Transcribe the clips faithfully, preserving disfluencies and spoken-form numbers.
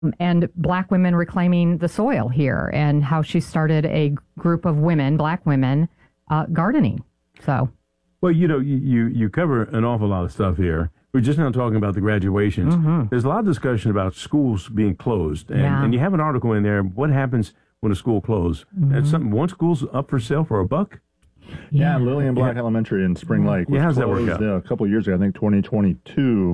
and Black women reclaiming the soil here, and how she started a group of women, Black women, uh, gardening. So, well, you know, you, you you cover an awful lot of stuff here. We're just now talking about the graduations. Mm-hmm. There's a lot of discussion about schools being closed, and, yeah. and you have an article in there. What happens when a school closes? Mm-hmm. And something. One school's up for sale for a buck. Yeah, yeah Lillian Black yeah. Elementary in Spring Lake was yeah, how's closed that work out? Uh, a couple of years ago, I think twenty twenty-two,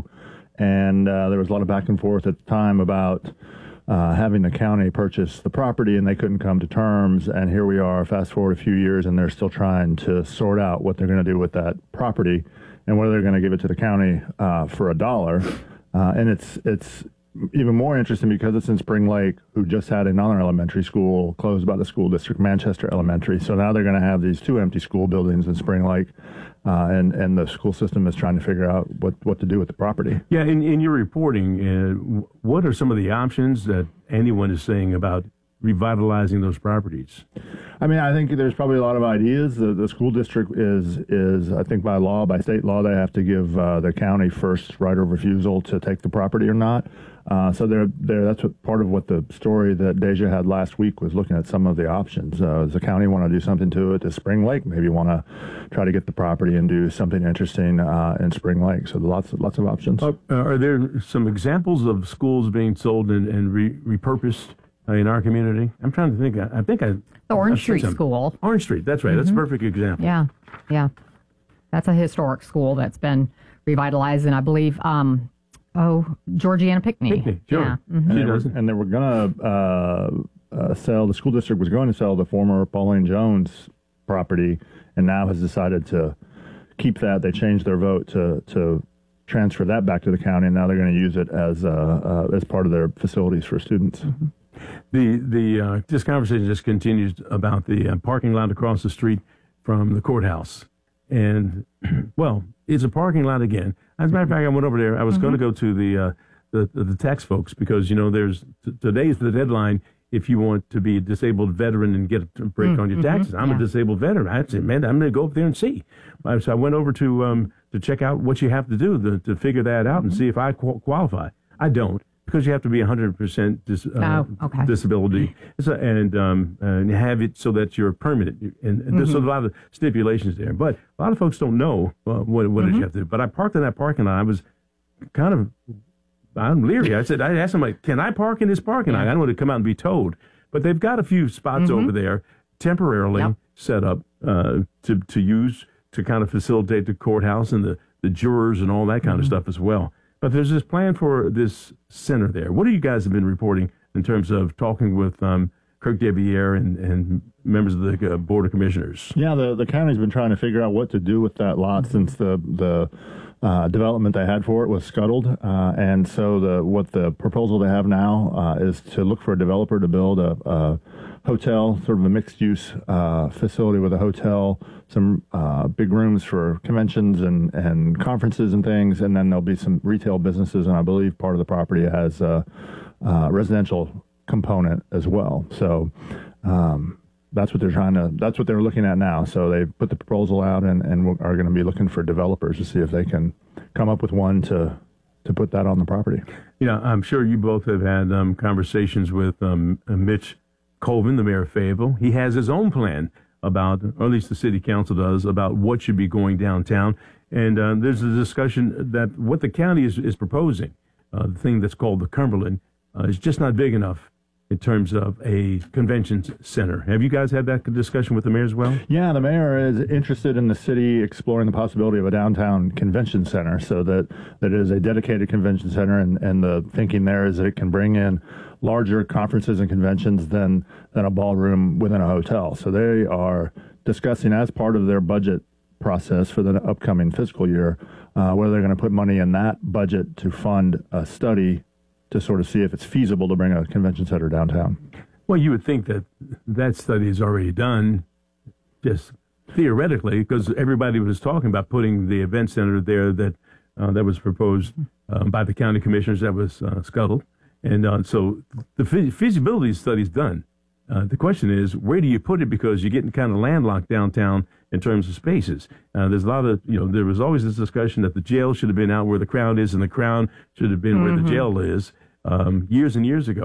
and uh, there was a lot of back and forth at the time about uh, having the county purchase the property, and they couldn't come to terms. And here we are, fast forward a few years, and they're still trying to sort out what they're going to do with that property and whether they're going to give it to the county uh, for a dollar. Uh, and it's it's even more interesting because it's in Spring Lake, who just had another elementary school closed by the school district, Manchester Elementary. So now they're going to have these two empty school buildings in Spring Lake, uh, and, and the school system is trying to figure out what, what to do with the property. Yeah, in, in your reporting, uh, what are some of the options that anyone is saying about revitalizing those properties? I mean, I think there's probably a lot of ideas. The, the school district is, is, I think by law, by state law, they have to give uh, the county first right of refusal to take the property or not. Uh, so they're, they're, that's what, part of what the story that Deja had last week was looking at some of the options. Uh, does the county want to do something to it? Does Spring Lake maybe want to try to get the property and do something interesting uh, in Spring Lake? So lots, lots of options. Uh, are there some examples of schools being sold and, and re- repurposed uh, in our community? I'm trying to think. I, I think I... The Orange I Street School. Orange Street, that's right. Mm-hmm. That's a perfect example. Yeah, yeah. That's a historic school that's been revitalized, and I believe... Um, Oh, Georgiana Pickney. Pickney, sure. Yeah. Mm-hmm. And, they were, and they were going to uh, uh, sell, the school district was going to sell the former Pauline Jones property, and now has decided to keep that. They changed their vote to to transfer that back to the county, and now they're going to use it as uh, uh, as part of their facilities for students. Mm-hmm. The the uh, this conversation just continues about the uh, parking lot across the street from the courthouse. And, well, it's a parking lot again. As a matter of fact, I went over there. I was mm-hmm. going to go to the, uh, the, the the tax folks because, you know, there's t- today's the deadline if you want to be a disabled veteran and get a break mm-hmm. on your taxes. I'm yeah. a disabled veteran. I said, man, I'm going to go up there and see. So I went over to um, to check out what you have to do to, to figure that out mm-hmm. and see if I qu- qualify. I don't. Because you have to be one hundred percent dis, uh, oh, okay. disability so, and um, and have it so that you're permanent. And, and mm-hmm. there's a lot of stipulations there. But a lot of folks don't know uh, what, what mm-hmm. you have to do. But I parked in that parking lot. I was kind of, I'm leery. I said, I asked somebody, can I park in this parking lot? I don't want to come out and be towed. But they've got a few spots mm-hmm. over there temporarily yep. set up uh, to, to use to kind of facilitate the courthouse and the, the jurors and all that kind mm-hmm. of stuff as well. But there's this plan for this center there. What do you guys have been reporting in terms of talking with um, Kirk Deviere and, and members of the uh, Board of Commissioners? Yeah, the, the county's been trying to figure out what to do with that lot since the the uh, development they had for it was scuttled. Uh, and so the what the proposal they have now uh, is to look for a developer to build a, a hotel, sort of a mixed-use uh, facility with a hotel, some uh, big rooms for conventions and, and conferences and things, and then there'll be some retail businesses, and I believe part of the property has a, a residential component as well. So um, that's what they're trying to, that's what they're looking at now. So they put the proposal out and, and are going to be looking for developers to see if they can come up with one to to put that on the property. You know, I'm sure you both have had um, conversations with um, Mitch Colvin, the mayor of Fayetteville. He has his own plan about, or at least the city council does, about what should be going downtown. And uh, there's a discussion that what the county is, is proposing, uh, the thing that's called the Cumberland, uh, is just not big enough in terms of a convention center. Have you guys had that discussion with the mayor as well? Yeah, the mayor is interested in the city exploring the possibility of a downtown convention center, so that, that it is a dedicated convention center, and, and the thinking there is that it can bring in larger conferences and conventions than, than a ballroom within a hotel. So they are discussing as part of their budget process for the upcoming fiscal year, uh, whether they're going to put money in that budget to fund a study to sort of see if it's feasible to bring a convention center downtown. Well, you would think that that study is already done, just theoretically, because everybody was talking about putting the event center there that uh, that was proposed uh, by the county commissioners that was uh, scuttled. And uh, so the feasibility study is done. Uh, the question is, where do you put it? Because you're getting kind of landlocked downtown in terms of spaces. Uh, there's a lot of, you know, there was always this discussion that the jail should have been out where the Crown is and the Crown should have been mm-hmm. where the jail is. um, years and years ago.